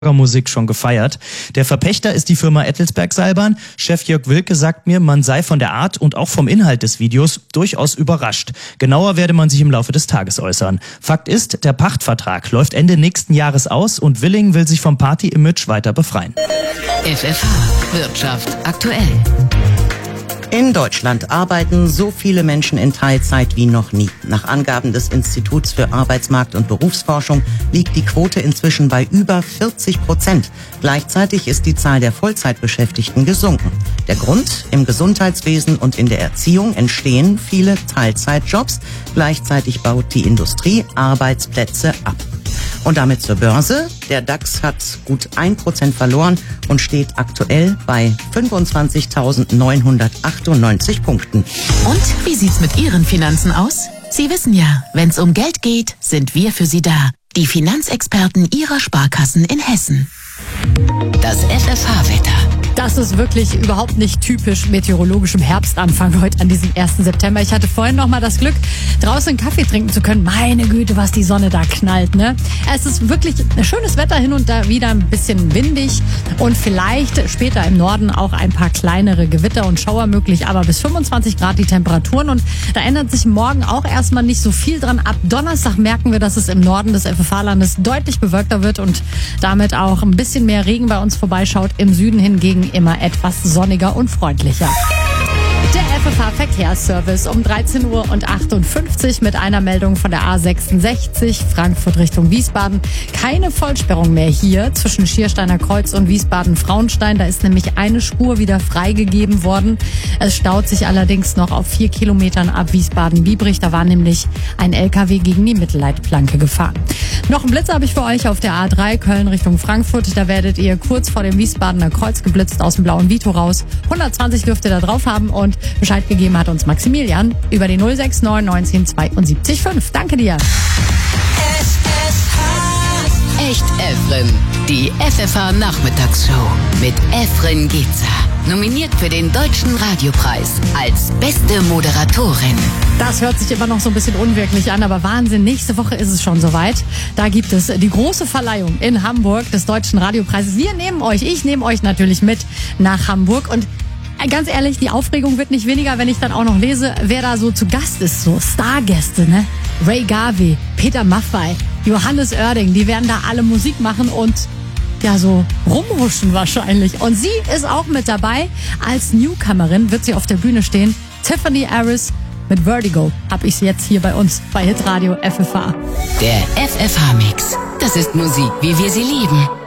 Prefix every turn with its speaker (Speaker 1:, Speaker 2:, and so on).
Speaker 1: Musik schon gefeiert. Der Verpächter ist die Firma Ettelsberg Seilbahn. Chef Jörg Wilke sagt mir, man sei von der Art und auch vom Inhalt des Videos durchaus überrascht. Genauer werde man sich im Laufe des Tages äußern. Fakt ist, der Pachtvertrag läuft Ende nächsten Jahres aus und Willing will sich vom Party-Image weiter befreien.
Speaker 2: FFH Wirtschaft aktuell.
Speaker 3: In Deutschland arbeiten so viele Menschen in Teilzeit wie noch nie. Nach Angaben des Instituts für Arbeitsmarkt- und Berufsforschung liegt die Quote inzwischen bei über 40%. Gleichzeitig ist die Zahl der Vollzeitbeschäftigten gesunken. Der Grund? Im Gesundheitswesen und in der Erziehung entstehen viele Teilzeitjobs. Gleichzeitig baut die Industrie Arbeitsplätze ab. Und damit zur Börse. Der DAX hat gut 1% verloren und steht aktuell bei 25.998 Punkten.
Speaker 2: Und wie sieht's mit Ihren Finanzen aus? Sie wissen ja, wenn's um Geld geht, sind wir für Sie da. Die Finanzexperten Ihrer Sparkassen in Hessen. Das FFH-Wetter.
Speaker 4: Das ist wirklich überhaupt nicht typisch meteorologischem Herbstanfang heute an diesem 1. September. Ich hatte vorhin noch mal das Glück, draußen einen Kaffee trinken zu können. Meine Güte, was die Sonne da knallt, ne? Es ist wirklich ein schönes Wetter, hin und da wieder ein bisschen windig und vielleicht später im Norden auch ein paar kleinere Gewitter und Schauer möglich, aber bis 25 Grad die Temperaturen und da ändert sich morgen auch erstmal nicht so viel dran. Ab Donnerstag merken wir, dass es im Norden des FFH-Landes deutlich bewölkter wird und damit auch ein bisschen mehr Regen bei uns vorbeischaut. Im Süden hingegen immer etwas sonniger und freundlicher. Der FFH-Verkehrsservice um 13:58 Uhr mit einer Meldung von der A66 Frankfurt Richtung Wiesbaden. Keine Vollsperrung mehr hier zwischen Schiersteiner Kreuz und Wiesbaden-Frauenstein. Da ist nämlich eine Spur wieder freigegeben worden. Es staut sich allerdings noch auf 4 Kilometern ab Wiesbaden-Biebrich. Da war nämlich ein LKW gegen die Mittelleitplanke gefahren. Noch einen Blitz habe ich für euch auf der A3 Köln Richtung Frankfurt. Da werdet ihr kurz vor dem Wiesbadener Kreuz geblitzt aus dem blauen Vito raus. 120 dürft ihr da drauf haben und Bescheid gegeben hat uns Maximilian über die 069 19 72 5. Danke dir.
Speaker 2: Echt Efren. Die FFH Nachmittagsshow mit Efren Gezer. Nominiert für den Deutschen Radiopreis als beste Moderatorin.
Speaker 4: Das hört sich immer noch so ein bisschen unwirklich an, aber Wahnsinn, nächste Woche ist es schon soweit. Da gibt es die große Verleihung in Hamburg des Deutschen Radiopreises. Ich nehme euch natürlich mit nach Hamburg und ganz ehrlich, die Aufregung wird nicht weniger, wenn ich dann auch noch lese, wer da so zu Gast ist, so Stargäste, ne? Ray Garvey, Peter Maffay, Johannes Oerding, die werden da alle Musik machen und ja, so rumhuschen wahrscheinlich. Und sie ist auch mit dabei. Als Newcomerin wird sie auf der Bühne stehen. Tiffany Harris mit Vertigo habe ich sie jetzt hier bei uns bei Hitradio FFH.
Speaker 2: Der FFH-Mix. Das ist Musik, wie wir sie lieben.